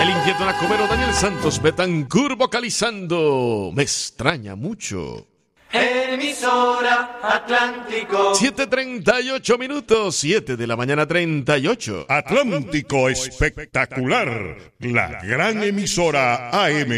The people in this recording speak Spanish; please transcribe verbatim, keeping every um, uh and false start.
El inquieto nacomero Daniel Santos Betancur vocalizando Me extraña mucho. Emisora Atlántico. siete treinta y ocho minutos, siete de la mañana treinta y ocho. Atlántico espectacular, la gran emisora A M.